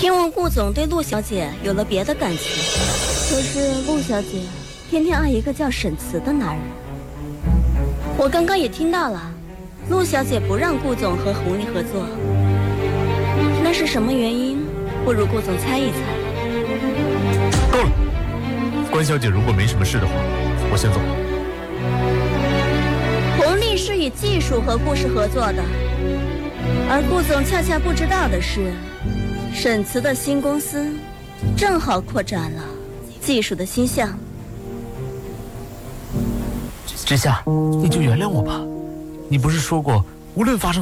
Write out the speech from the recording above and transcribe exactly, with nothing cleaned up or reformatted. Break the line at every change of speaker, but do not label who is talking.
听闻顾总对陆小姐有了别的感情，可是陆小姐天天爱一个叫沈慈的男人。我刚刚也听到了，陆小姐不让顾总和红丽合作，那是什么原因？不如顾总猜一猜。
够了，关小姐如果没什么事的话，我先走。
红丽是以技术和顾氏合作的，而顾总恰恰不知道的是，沈慈的新公司正好扩展了技术的新项。
之夏，你就原谅我吧。你不是说过，无论发生